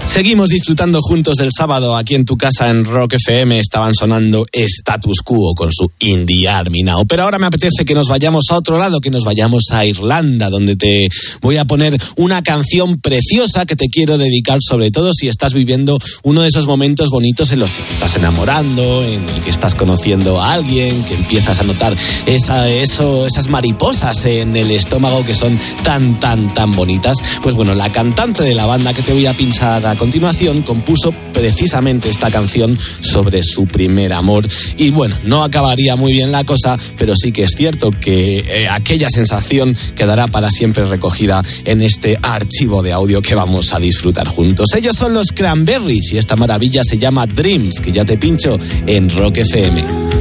Seguimos disfrutando juntos del sábado aquí en tu casa en Rock FM. Estaban sonando Status Quo con su In the Army Now. Pero ahora me apetece que nos vayamos a otro lado, que nos vayamos a Irlanda, donde te voy a poner una canción preciosa que te quiero dedicar, sobre todo si estás viviendo uno de esos momentos bonitos en los que te estás enamorando, en el que estás conociendo a alguien, que empiezas a notar esas mariposas en el estómago que son tan bonitas. Pues bueno, la cantante de la banda que te voy a pinchar a continuación compuso precisamente esta canción sobre su primer amor. Y bueno, no acabaría muy bien la cosa, pero sí que es cierto que aquella sensación quedará para siempre recogida en este archivo de audio que vamos a disfrutar juntos. Ellos son los Cranberries y esta maravilla se llama Dreams, que ya te pincho en Rock FM.